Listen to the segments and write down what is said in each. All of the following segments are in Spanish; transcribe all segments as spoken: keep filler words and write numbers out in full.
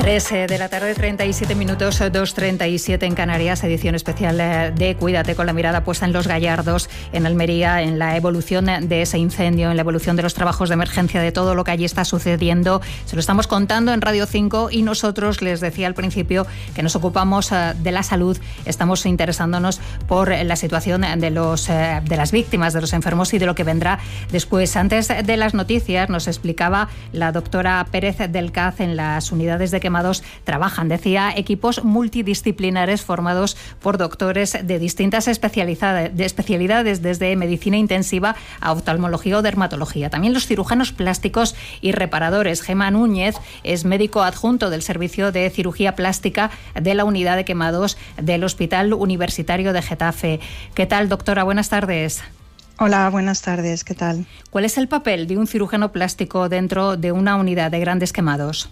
tres de la tarde, treinta y siete minutos, dos treinta y siete en Canarias, edición especial de Cuídate, con la mirada puesta en Los Gallardos, en Almería, en la evolución de ese incendio, en la evolución de los trabajos de emergencia, de todo lo que allí está sucediendo. Se lo estamos contando en Radio cinco y nosotros, les decía al principio, que nos ocupamos de la salud, estamos interesándonos por la situación de, los, de las víctimas, de los enfermos y de lo que vendrá después. Antes de las noticias, nos explicaba la doctora Pérez del C A Z, en las unidades de quemados trabajan, decía, equipos multidisciplinares formados por doctores de distintas especialidades, de especialidades, desde medicina intensiva a oftalmología o dermatología. También los cirujanos plásticos y reparadores. Gemma Núñez es médico adjunto del Servicio de Cirugía Plástica de la Unidad de Quemados del Hospital Universitario de Getafe. ¿Qué tal, doctora? Buenas tardes. Hola, buenas tardes. ¿Qué tal? ¿Cuál es el papel de un cirujano plástico dentro de una unidad de grandes quemados?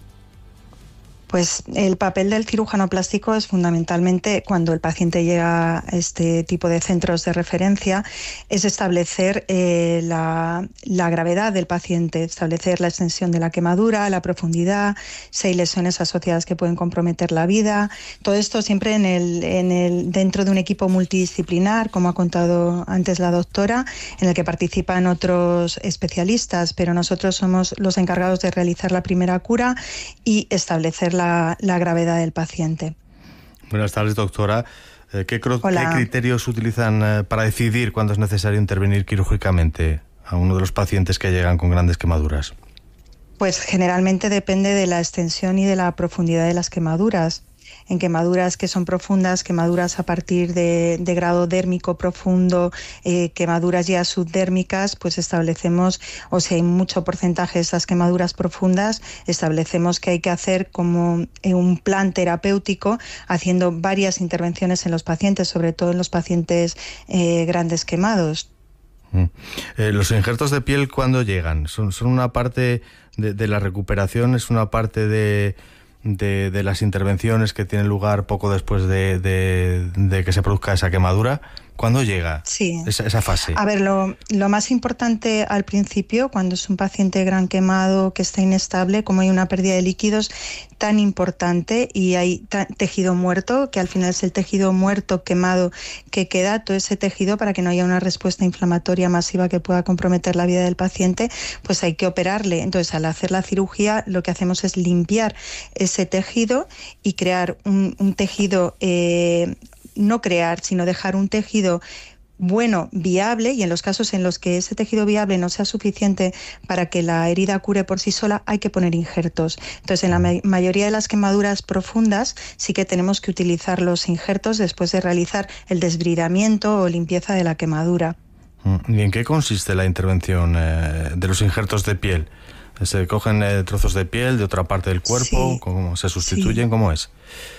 Pues el papel del cirujano plástico es fundamentalmente, cuando el paciente llega a este tipo de centros de referencia, es establecer eh, la, la gravedad del paciente, establecer la extensión de la quemadura, la profundidad, si hay lesiones asociadas que pueden comprometer la vida. Todo esto siempre en el, en el, dentro de un equipo multidisciplinar, como ha contado antes la doctora, en el que participan otros especialistas, pero nosotros somos los encargados de realizar la primera cura y establecer La, la gravedad del paciente. Buenas tardes, doctora. ¿Qué, ¿Qué criterios utilizan para decidir cuándo es necesario intervenir quirúrgicamente a uno de los pacientes que llegan con grandes quemaduras? Pues generalmente depende de la extensión y de la profundidad de las quemaduras. En quemaduras que son profundas, quemaduras a partir de, de grado dérmico profundo, eh, quemaduras ya subdérmicas, pues establecemos, o si hay mucho porcentaje de estas quemaduras profundas, establecemos que hay que hacer como un plan terapéutico, haciendo varias intervenciones en los pacientes, sobre todo en los pacientes eh, grandes quemados. Mm. Eh, los injertos de piel, ¿cuándo llegan? ¿Son, son una parte de, de la recuperación? ¿Es una parte de... De, de las intervenciones que tienen lugar poco después de, de, de que se produzca esa quemadura? ¿Cuándo llega sí. esa, esa fase? A ver, lo, lo más importante al principio, cuando es un paciente gran quemado que está inestable, como hay una pérdida de líquidos tan importante y hay ta- tejido muerto, que al final es el tejido muerto quemado que queda, todo ese tejido, para que no haya una respuesta inflamatoria masiva que pueda comprometer la vida del paciente, pues hay que operarle. Entonces, al hacer la cirugía, lo que hacemos es limpiar ese tejido y crear un, un tejido... Eh, no crear, sino dejar un tejido bueno, viable, y en los casos en los que ese tejido viable no sea suficiente para que la herida cure por sí sola, hay que poner injertos. Entonces, en la ma- mayoría de las quemaduras profundas sí que tenemos que utilizar los injertos después de realizar el desbridamiento o limpieza de la quemadura. ¿Y en qué consiste la intervención eh, de los injertos de piel? ¿Se cogen eh, trozos de piel de otra parte del cuerpo? Sí, ¿Cómo se sustituyen? Sí. ¿Cómo es?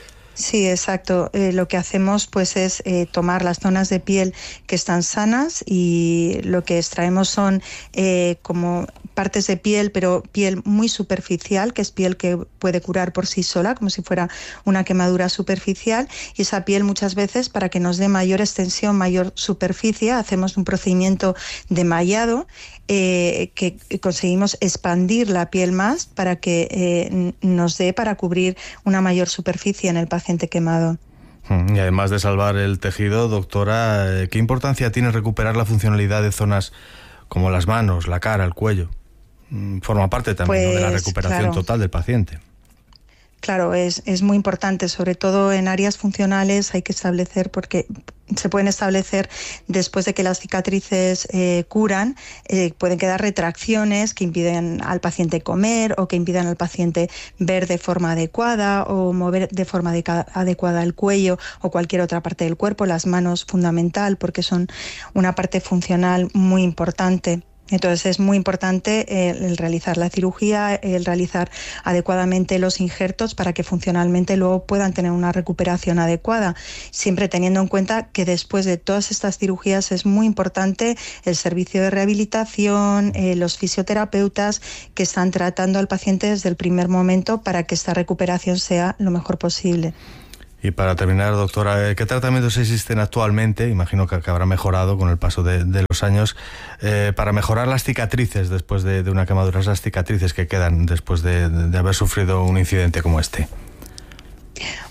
Sí, exacto. Eh, lo que hacemos pues es eh, tomar las zonas de piel que están sanas, y lo que extraemos son eh, como partes de piel, pero piel muy superficial, que es piel que puede curar por sí sola, como si fuera una quemadura superficial, y esa piel muchas veces, para que nos dé mayor extensión, mayor superficie, hacemos un procedimiento de mallado, Eh, que conseguimos expandir la piel más para que eh, nos dé para cubrir una mayor superficie en el paciente quemado. Y además de salvar el tejido, doctora, ¿qué importancia tiene recuperar la funcionalidad de zonas como las manos, la cara, el cuello? Forma parte también, pues, ¿no?, de la recuperación claro. total del paciente. Claro, es, es muy importante, sobre todo en áreas funcionales hay que establecer, porque se pueden establecer después de que las cicatrices eh, curan, eh, pueden quedar retracciones que impiden al paciente comer o que impidan al paciente ver de forma adecuada o mover de forma adeca- adecuada el cuello o cualquier otra parte del cuerpo. Las manos, fundamental, porque son una parte funcional muy importante. Entonces es muy importante el, el realizar la cirugía, el realizar adecuadamente los injertos para que funcionalmente luego puedan tener una recuperación adecuada, siempre teniendo en cuenta que después de todas estas cirugías es muy importante el servicio de rehabilitación, eh, los fisioterapeutas que están tratando al paciente desde el primer momento para que esta recuperación sea lo mejor posible. Y para terminar, doctora, ¿qué tratamientos existen actualmente? Imagino que, que habrá mejorado con el paso de, de los años, eh, para mejorar las cicatrices después de, de una quemadura, esas cicatrices que quedan después de, de, de haber sufrido un incidente como este.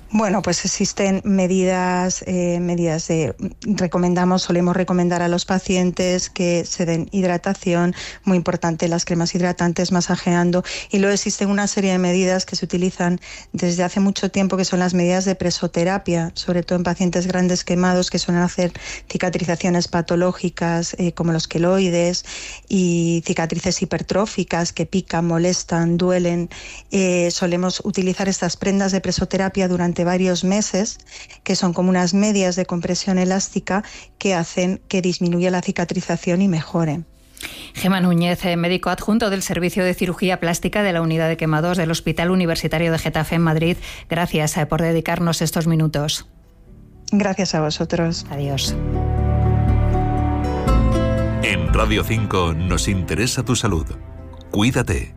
Bueno, pues existen medidas, eh, medidas de, recomendamos, solemos recomendar a los pacientes que se den hidratación, muy importante las cremas hidratantes, masajeando, y luego existen una serie de medidas que se utilizan desde hace mucho tiempo, que son las medidas de presoterapia, sobre todo en pacientes grandes quemados que suelen hacer cicatrizaciones patológicas eh, como los queloides y cicatrices hipertróficas que pican, molestan, duelen. Eh, solemos utilizar estas prendas de presoterapia durante varios meses, que son como unas medias de compresión elástica que hacen que disminuya la cicatrización y mejore. Gema Núñez, médico adjunto del Servicio de Cirugía Plástica de la Unidad de Quemados del Hospital Universitario de Getafe en Madrid. Gracias por dedicarnos estos minutos. Gracias a vosotros. Adiós. En Radio cinco nos interesa tu salud. Cuídate.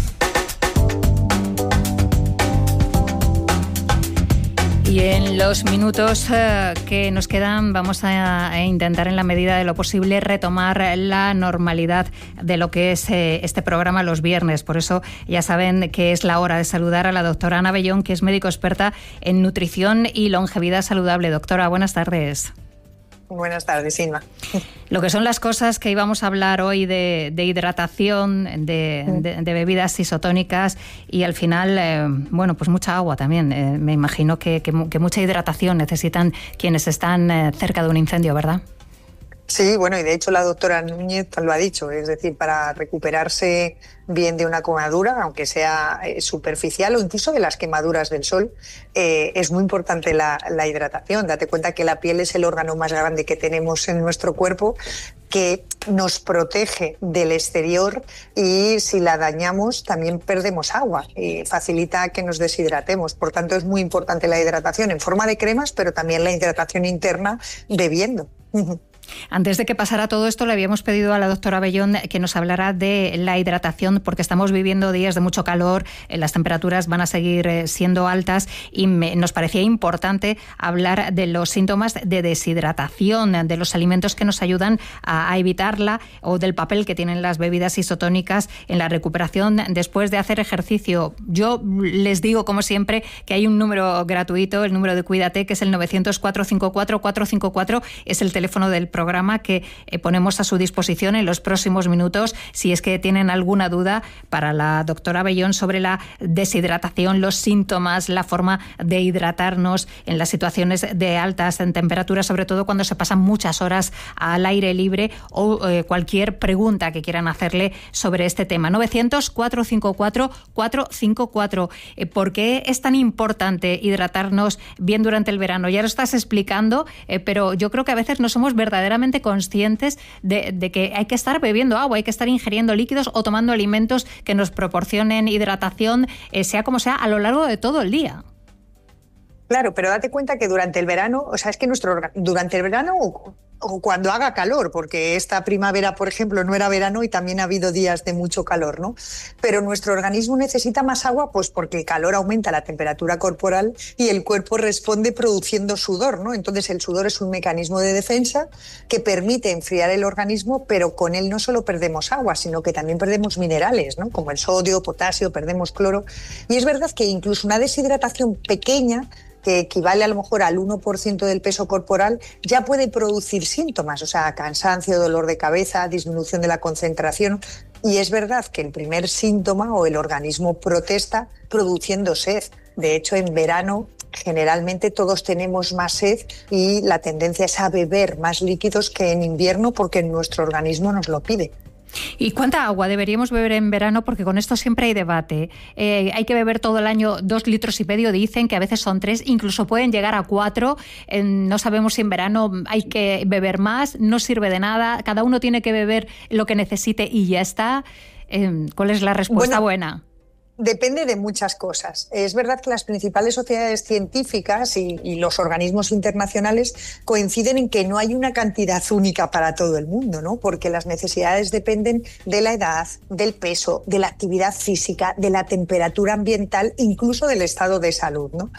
Y en los minutos eh, que nos quedan vamos a, a intentar en la medida de lo posible retomar la normalidad de lo que es eh, este programa los viernes. Por eso ya saben que es la hora de saludar a la doctora Ana Bellón, que es médico experta en nutrición y longevidad saludable. Doctora, buenas tardes. Buenas tardes, Inma. Lo que son las cosas que íbamos a hablar hoy de, de hidratación, de, de, de bebidas isotónicas y al final, eh, bueno, pues mucha agua también. Eh, me imagino que, que, que mucha hidratación necesitan quienes están eh, cerca de un incendio, ¿verdad? Sí, bueno, y de hecho la doctora Núñez lo ha dicho, es decir, para recuperarse bien de una quemadura, aunque sea eh, superficial o incluso de las quemaduras del sol, eh, es muy importante la, la hidratación. Date cuenta que la piel es el órgano más grande que tenemos en nuestro cuerpo, que nos protege del exterior y si la dañamos también perdemos agua y facilita que nos deshidratemos. Por tanto, es muy importante la hidratación en forma de cremas, pero también la hidratación interna bebiendo. Antes de que pasara todo esto, le habíamos pedido a la doctora Bellón que nos hablara de la hidratación, porque estamos viviendo días de mucho calor, las temperaturas van a seguir siendo altas y me, nos parecía importante hablar de los síntomas de deshidratación, de los alimentos que nos ayudan a, a evitarla o del papel que tienen las bebidas isotónicas en la recuperación después de hacer ejercicio. Yo les digo, como siempre, que hay un número gratuito, el número de Cuídate, que es el novecientos, cuatrocientos cincuenta y cuatro, cuatrocientos cincuenta y cuatro, es el teléfono del programa programa que eh, ponemos a su disposición en los próximos minutos si es que tienen alguna duda para la doctora Bellón sobre la deshidratación, los síntomas, la forma de hidratarnos en las situaciones de altas en temperaturas, sobre todo cuando se pasan muchas horas al aire libre o eh, cualquier pregunta que quieran hacerle sobre este tema. novecientos, cuatrocientos cincuenta y cuatro, cuatrocientos cincuenta y cuatro. Eh, ¿Por qué es tan importante hidratarnos bien durante el verano? Ya lo estás explicando, eh, pero yo creo que a veces no somos verdaderamente conscientes de, de que hay que estar bebiendo agua, hay que estar ingiriendo líquidos o tomando alimentos que nos proporcionen hidratación, eh, sea como sea, a lo largo de todo el día. Claro, pero date cuenta que durante el verano, o sea, es que nuestro durante el verano o, o cuando haga calor, porque esta primavera, por ejemplo, no era verano y también ha habido días de mucho calor, ¿no? Pero nuestro organismo necesita más agua, pues porque el calor aumenta la temperatura corporal y el cuerpo responde produciendo sudor, ¿no? Entonces el sudor es un mecanismo de defensa que permite enfriar el organismo, pero con él no solo perdemos agua, sino que también perdemos minerales, ¿no? Como el sodio, potasio, perdemos cloro. Y es verdad que incluso una deshidratación pequeña, que equivale a lo mejor al uno por ciento del peso corporal, ya puede producir síntomas, o sea, cansancio, dolor de cabeza, disminución de la concentración. Y es verdad que el primer síntoma o el organismo protesta produciendo sed. De hecho, en verano generalmente todos tenemos más sed y la tendencia es a beber más líquidos que en invierno porque nuestro organismo nos lo pide. ¿Y cuánta agua deberíamos beber en verano? Porque con esto siempre hay debate. Eh, hay que beber todo el año dos litros y medio, dicen que a veces son tres, incluso pueden llegar a cuatro. Eh, no sabemos si en verano hay que beber más, no sirve de nada. Cada uno tiene que beber lo que necesite y ya está. Eh, ¿Cuál es la respuesta bueno, buena? Depende de muchas cosas. Es verdad que las principales sociedades científicas y, y los organismos internacionales coinciden en que no hay una cantidad única para todo el mundo, ¿no? Porque las necesidades dependen de la edad, del peso, de la actividad física, de la temperatura ambiental, incluso del estado de salud, ¿no?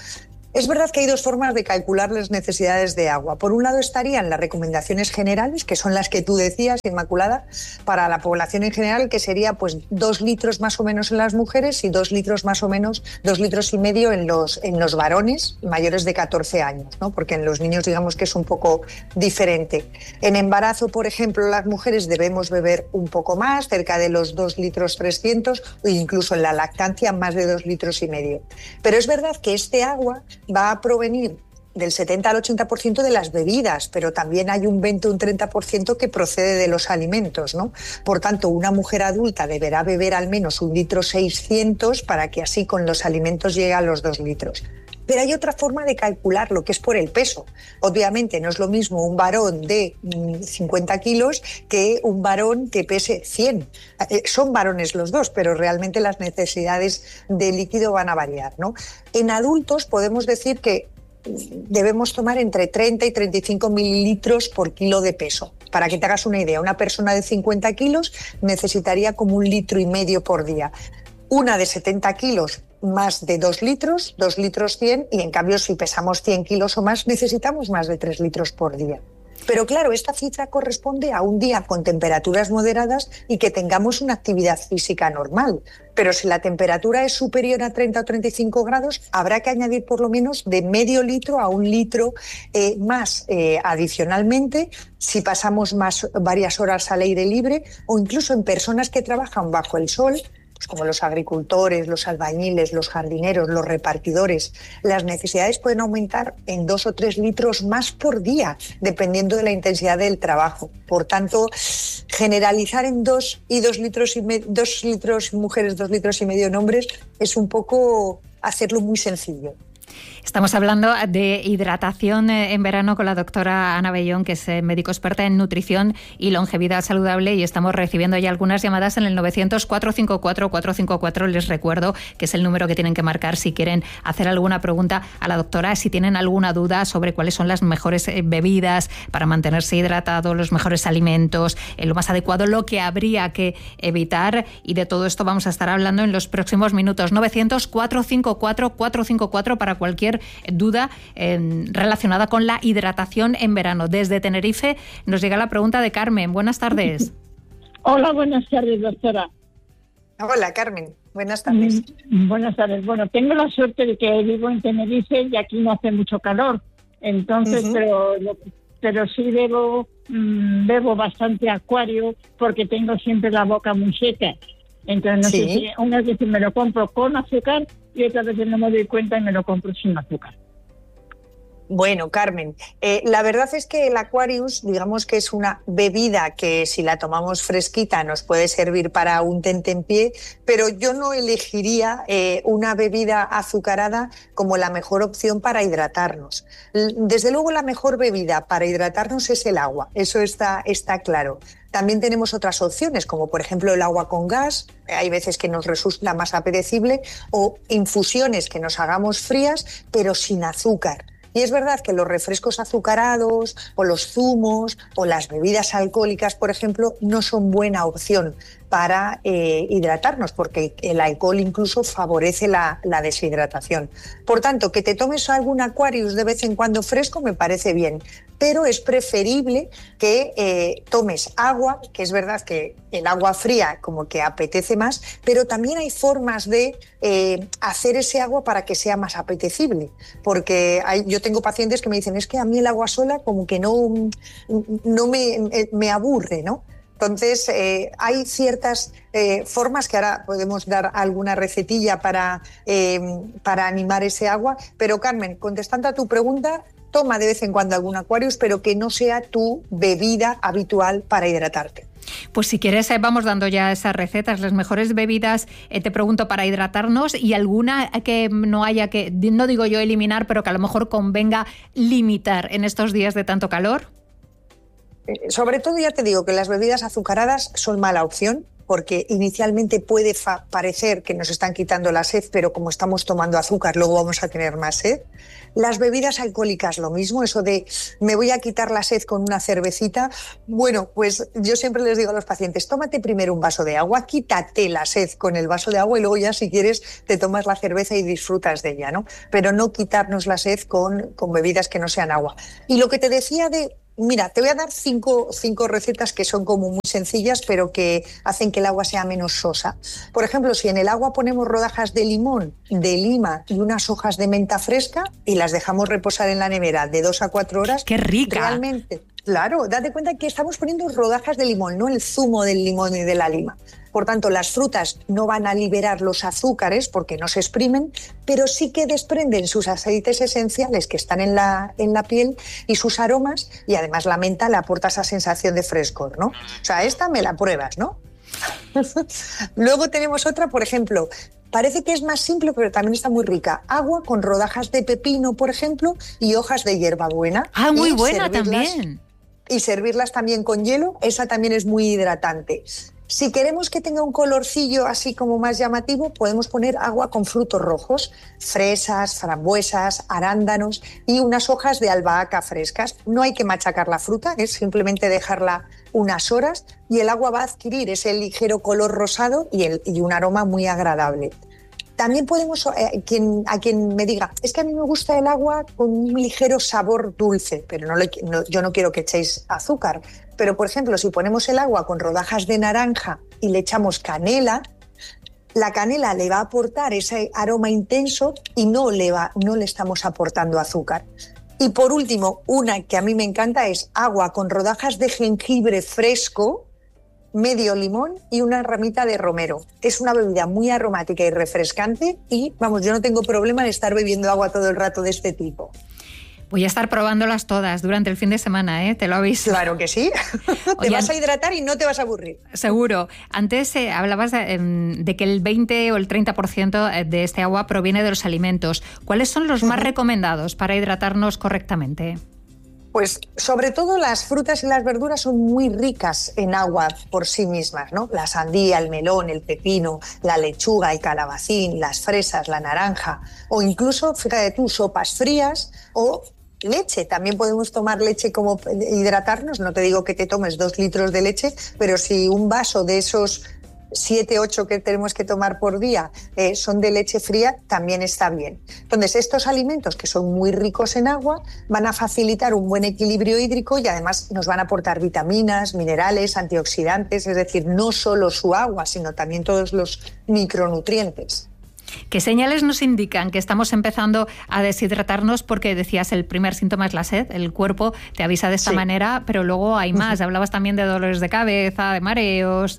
Es verdad que hay dos formas de calcular las necesidades de agua. Por un lado estarían las recomendaciones generales, que son las que tú decías, Inmaculada, para la población en general, que sería pues dos litros más o menos en las mujeres y dos litros más o menos, dos litros y medio en los, en los varones mayores de catorce años, ¿no? Porque en los niños digamos que es un poco diferente. En embarazo, por ejemplo, las mujeres debemos beber un poco más, cerca de los dos litros trescientos, o incluso en la lactancia más de dos litros y medio. Pero es verdad que este agua va a provenir del setenta al ochenta por ciento de las bebidas, pero también hay un veinte o un treinta por ciento que procede de los alimentos, ¿no? Por tanto, una mujer adulta deberá beber al menos un litro seiscientos para que así con los alimentos llegue a los dos litros. Pero hay otra forma de calcularlo, que es por el peso. Obviamente no es lo mismo un varón de cincuenta kilos que un varón que pese cien. Eh, son varones los dos, pero realmente las necesidades de líquido van a variar, ¿no? En adultos podemos decir que debemos tomar entre treinta y treinta y cinco mililitros por kilo de peso. Para que te hagas una idea, una persona de cincuenta kilos necesitaría como un litro y medio por día. Una de setenta kilos más de dos litros, dos litros cien, y en cambio si pesamos cien kilos o más necesitamos más de tres litros por día. Pero claro, esta cifra corresponde a un día con temperaturas moderadas y que tengamos una actividad física normal. Pero si la temperatura es superior a treinta o treinta y cinco grados, habrá que añadir por lo menos de medio litro a un litro eh, más eh, adicionalmente si pasamos más varias horas al aire libre, o incluso en personas que trabajan bajo el sol, como los agricultores, los albañiles, los jardineros, los repartidores. Las necesidades pueden aumentar en dos o tres litros más por día, dependiendo de la intensidad del trabajo. Por tanto, generalizar en dos y dos litros y me- dos litros mujeres, dos litros y medio en hombres es un poco hacerlo muy sencillo. Estamos hablando de hidratación en verano con la doctora Ana Bellón, que es médico experta en nutrición y longevidad saludable, y estamos recibiendo ya algunas llamadas en el novecientos, cuatrocientos cincuenta y cuatro, cuatrocientos cincuenta y cuatro. Les recuerdo que es el número que tienen que marcar si quieren hacer alguna pregunta a la doctora, si tienen alguna duda sobre cuáles son las mejores bebidas para mantenerse hidratado, los mejores alimentos, lo más adecuado, lo que habría que evitar, y de todo esto vamos a estar hablando en los próximos minutos. novecientos, cuatrocientos cincuenta y cuatro, cuatrocientos cincuenta y cuatro para cualquier duda eh, relacionada con la hidratación en verano. Desde Tenerife nos llega la pregunta de Carmen. Buenas tardes. Hola, buenas tardes, doctora. Hola, Carmen. Buenas tardes. Mm, buenas tardes. Bueno, tengo la suerte de que vivo en Tenerife y aquí no hace mucho calor. Entonces, uh-huh. pero, pero sí bebo, mmm, bebo bastante acuario porque tengo siempre la boca muy seca. Entonces, no sí. sé si unas veces me lo compro con azúcar y otras veces no me doy cuenta y me lo compro sin azúcar. Bueno, Carmen, eh, la verdad es que el Aquarius, digamos que es una bebida que si la tomamos fresquita nos puede servir para un tentempié, pero yo no elegiría eh, una bebida azucarada como la mejor opción para hidratarnos. Desde luego la mejor bebida para hidratarnos es el agua, eso está, está claro. También tenemos otras opciones, como por ejemplo el agua con gas, hay veces que nos resulta más apetecible, o infusiones que nos hagamos frías, pero sin azúcar. Y es verdad que los refrescos azucarados o los zumos o las bebidas alcohólicas, por ejemplo, no son buena opción para eh, hidratarnos, porque el alcohol incluso favorece la, la deshidratación. Por tanto, que te tomes algún Aquarius de vez en cuando fresco me parece bien, pero es preferible que eh, tomes agua, que es verdad que el agua fría como que apetece más, pero también hay formas de eh, hacer ese agua para que sea más apetecible, porque hay, yo tengo pacientes que me dicen, es que a mí el agua sola como que no, no me, me aburre, ¿no? Entonces, eh, hay ciertas eh, formas que ahora podemos dar alguna recetilla para, eh, para animar ese agua. Pero, Carmen, contestando a tu pregunta, toma de vez en cuando algún Aquarius, pero que no sea tu bebida habitual para hidratarte. Pues si quieres, eh, vamos dando ya esas recetas, las mejores bebidas, eh, te pregunto, para hidratarnos, y alguna que no haya que, no digo yo eliminar, pero que a lo mejor convenga limitar en estos días de tanto calor. Sobre todo, ya te digo que las bebidas azucaradas son mala opción, porque inicialmente puede parecer que nos están quitando la sed, pero como estamos tomando azúcar, luego vamos a tener más sed. Las bebidas alcohólicas, lo mismo, eso de me voy a quitar la sed con una cervecita. Bueno, pues yo siempre les digo a los pacientes, tómate primero un vaso de agua, quítate la sed con el vaso de agua y luego ya si quieres te tomas la cerveza y disfrutas de ella, ¿no? Pero no quitarnos la sed con, con bebidas que no sean agua. Y lo que te decía de... Mira, te voy a dar cinco, cinco recetas que son como muy sencillas, pero que hacen que el agua sea menos sosa. Por ejemplo, si en el agua ponemos rodajas de limón, de lima y unas hojas de menta fresca y las dejamos reposar en la nevera de dos a cuatro horas. ¡Qué rica! Realmente, claro, date cuenta que estamos poniendo rodajas de limón, no el zumo del limón y de la lima. Por tanto, las frutas no van a liberar los azúcares porque no se exprimen, pero sí que desprenden sus aceites esenciales que están en la, en la piel y sus aromas, y además la menta le aporta esa sensación de frescor, ¿no? O sea, esta me la pruebas, ¿no? Luego tenemos otra, por ejemplo, parece que es más simple, pero también está muy rica. Agua con rodajas de pepino, por ejemplo, y hojas de hierbabuena. Ah, muy y buena también. Y servirlas también con hielo, esa también es muy hidratante. Si queremos que tenga un colorcillo así como más llamativo, podemos poner agua con frutos rojos, fresas, frambuesas, arándanos y unas hojas de albahaca frescas. No hay que machacar la fruta, es simplemente dejarla unas horas y el agua va a adquirir ese ligero color rosado y, el, y un aroma muy agradable. También podemos, eh, quien, a quien me diga, es que a mí me gusta el agua con un ligero sabor dulce, pero no le, no, yo no quiero que echéis azúcar. Pero, por ejemplo, si ponemos el agua con rodajas de naranja y le echamos canela, la canela le va a aportar ese aroma intenso y no le, va, no le estamos aportando azúcar. Y por último, una que a mí me encanta es agua con rodajas de jengibre fresco, medio limón y una ramita de romero. Es una bebida muy aromática y refrescante y, vamos, yo no tengo problema en estar bebiendo agua todo el rato de este tipo. Voy a estar probándolas todas durante el fin de semana, ¿eh? ¿Te lo aviso? Claro que sí. Te Oye, vas a hidratar y no te vas a aburrir. Seguro. Antes eh, hablabas de, de que el veinte o el treinta por ciento de este agua proviene de los alimentos. ¿Cuáles son los más recomendados para hidratarnos correctamente? Pues sobre todo las frutas y las verduras son muy ricas en agua por sí mismas, ¿no? La sandía, el melón, el pepino, la lechuga, el calabacín, las fresas, la naranja o incluso, fíjate tú, sopas frías o leche. También podemos tomar leche como hidratarnos. No te digo que te tomes dos litros de leche, pero si un vaso de esos siete, ocho que tenemos que tomar por día eh, son de leche fría, también está bien. Entonces, estos alimentos que son muy ricos en agua van a facilitar un buen equilibrio hídrico y además nos van a aportar vitaminas, minerales, antioxidantes, es decir, no solo su agua, sino también todos los micronutrientes. ¿Qué señales nos indican que estamos empezando a deshidratarnos? Porque decías, el primer síntoma es la sed, el cuerpo te avisa de esta sí. manera, pero luego hay más. Uh-huh. Hablabas también de dolores de cabeza, de mareos.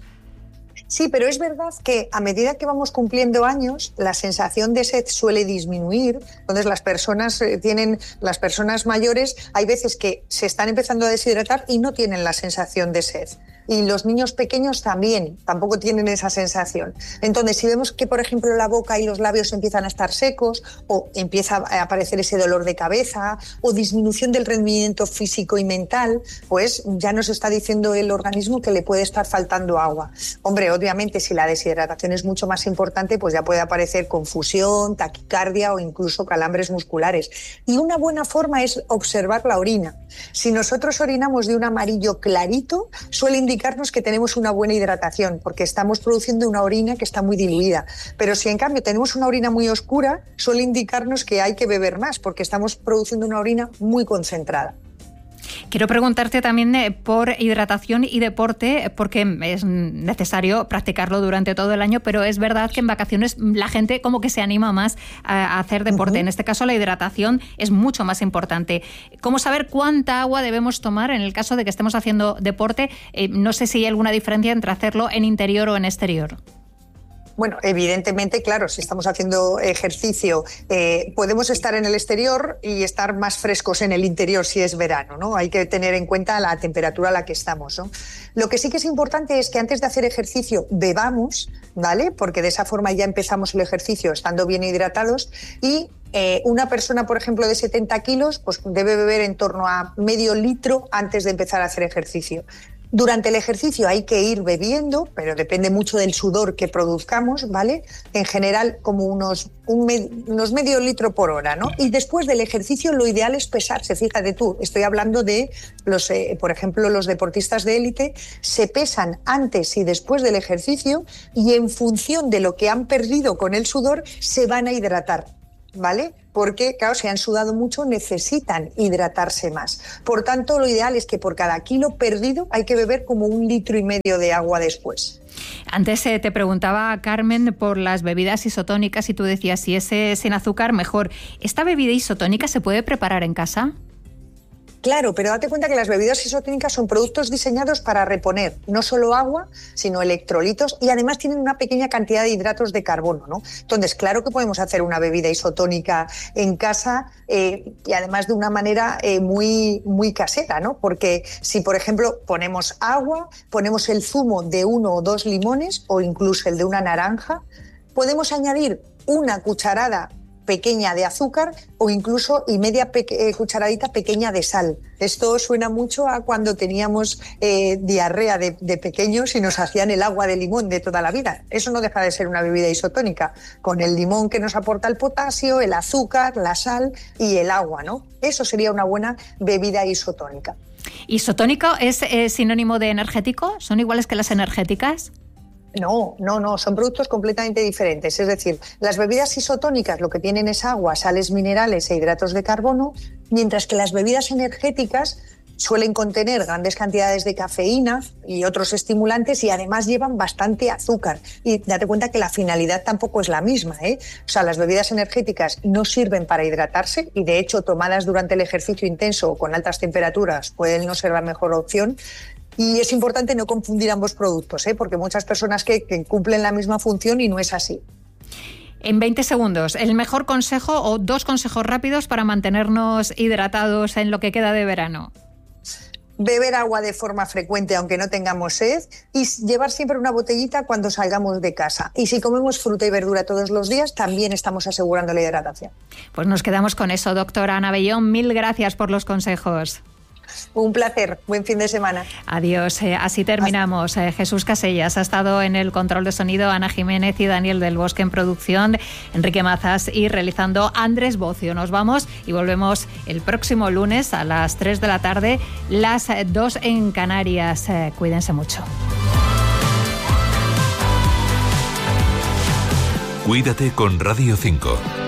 Sí, pero es verdad que a medida que vamos cumpliendo años, la sensación de sed suele disminuir. Entonces, las personas tienen, las personas mayores, hay veces que se están empezando a deshidratar y no tienen la sensación de sed. Y los niños pequeños también, tampoco tienen esa sensación. Entonces, si vemos que, por ejemplo, la boca y los labios empiezan a estar secos o empieza a aparecer ese dolor de cabeza o disminución del rendimiento físico y mental, pues ya nos está diciendo el organismo que le puede estar faltando agua. Hombre, obviamente, si la deshidratación es mucho más importante, pues ya puede aparecer confusión, taquicardia o incluso calambres musculares. Y una buena forma es observar la orina. Si nosotros orinamos de un amarillo clarito, suele indicar indicarnos que tenemos una buena hidratación, porque estamos produciendo una orina que está muy diluida. Pero si en cambio tenemos una orina muy oscura, suele indicarnos que hay que beber más, porque estamos produciendo una orina muy concentrada. Quiero preguntarte también por hidratación y deporte, porque es necesario practicarlo durante todo el año, pero es verdad que en vacaciones la gente como que se anima más a hacer deporte. Uh-huh. En este caso la hidratación es mucho más importante. ¿Cómo saber cuánta agua debemos tomar en el caso de que estemos haciendo deporte? Eh, no sé si hay alguna diferencia entre hacerlo en interior o en exterior. Bueno, evidentemente, claro, si estamos haciendo ejercicio, eh, podemos estar en el exterior y estar más frescos en el interior si es verano, ¿no? Hay que tener en cuenta la temperatura a la que estamos, ¿no? Lo que sí que es importante es que antes de hacer ejercicio bebamos, ¿vale? Porque de esa forma ya empezamos el ejercicio estando bien hidratados y eh, una persona, por ejemplo, de setenta kilos, pues debe beber en torno a medio litro antes de empezar a hacer ejercicio. Durante el ejercicio hay que ir bebiendo, pero depende mucho del sudor que produzcamos, ¿vale? En general, como unos, un med, unos medio litro por hora, ¿no? Y después del ejercicio lo ideal es pesarse. Fíjate tú, estoy hablando de, los, eh, por ejemplo, los deportistas de élite se pesan antes y después del ejercicio y en función de lo que han perdido con el sudor se van a hidratar, ¿vale? Porque, claro, si han sudado mucho, necesitan hidratarse más. Por tanto, lo ideal es que por cada kilo perdido hay que beber como un litro y medio de agua después. Antes eh, te preguntaba, Carmen, por las bebidas isotónicas y tú decías, si es eh, sin azúcar, mejor. ¿Esta bebida isotónica se puede preparar en casa? Claro, pero date cuenta que las bebidas isotónicas son productos diseñados para reponer no solo agua, sino electrolitos y además tienen una pequeña cantidad de hidratos de carbono, ¿no? Entonces, claro que podemos hacer una bebida isotónica en casa eh, y además de una manera eh, muy, muy casera, ¿no? Porque si, por ejemplo, ponemos agua, ponemos el zumo de uno o dos limones o incluso el de una naranja, podemos añadir una cucharada pequeña de azúcar o incluso y media pe- eh, cucharadita pequeña de sal. Esto suena mucho a cuando teníamos eh, diarrea de, de pequeños y nos hacían el agua de limón de toda la vida. Eso no deja de ser una bebida isotónica, con el limón que nos aporta el potasio, el azúcar, la sal y el agua, ¿no? Eso sería una buena bebida isotónica. ¿Isotónico es eh, sinónimo de energético? ¿Son iguales que las energéticas? No, no, no, son productos completamente diferentes. Es decir, las bebidas isotónicas lo que tienen es agua, sales minerales e hidratos de carbono, mientras que las bebidas energéticas suelen contener grandes cantidades de cafeína y otros estimulantes y además llevan bastante azúcar. Y date cuenta que la finalidad tampoco es la misma, ¿eh? O sea, las bebidas energéticas no sirven para hidratarse y de hecho tomadas durante el ejercicio intenso o con altas temperaturas pueden no ser la mejor opción. Y es importante no confundir ambos productos, ¿eh? Porque muchas personas que, que cumplen la misma función y no es así. En veinte segundos, el mejor consejo o dos consejos rápidos para mantenernos hidratados en lo que queda de verano. Beber agua de forma frecuente aunque no tengamos sed y llevar siempre una botellita cuando salgamos de casa. Y si comemos fruta y verdura todos los días, también estamos asegurando la hidratación. Pues nos quedamos con eso, doctora Ana Bellón. Mil gracias por los consejos. Un placer, buen fin de semana. Adiós, eh, así terminamos. Eh, Jesús Casellas ha estado en el control de sonido, Ana Jiménez y Daniel del Bosque en producción, Enrique Mazas y realizando Andrés Bocio. Nos vamos y volvemos el próximo lunes a las tres de la tarde, las dos en Canarias. Eh, cuídense mucho. Cuídate con Radio cinco.